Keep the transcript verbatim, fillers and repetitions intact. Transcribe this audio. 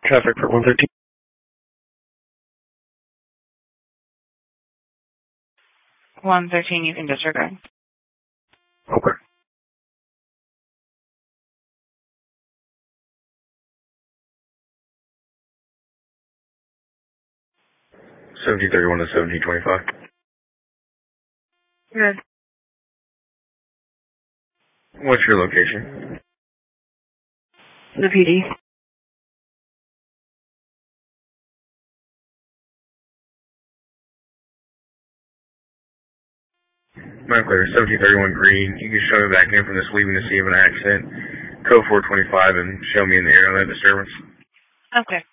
Traffic for one thirteen. one thirteen, you can disregard. Okay. seventeen thirty-one to seventeen twenty-five. Good. What's your location? The P D. Mount Clear, seventeen thirty-one green. You can show me back in from this leaving to see of an accident. Code four twenty-five and show me in the area of that disturbance. Okay.